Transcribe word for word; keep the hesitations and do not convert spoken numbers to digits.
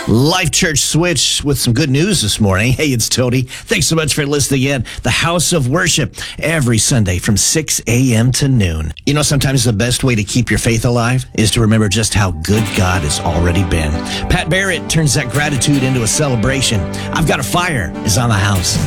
Life Church Switch with some good news this morning. Hey, it's Tony. Thanks so much for listening in. The House of Worship every Sunday from six a.m. to noon. You know, sometimes the best way to keep your faith alive is to remember just how good God has already been. Pat Barrett turns that gratitude into a celebration. I've Got a Fire is on the house.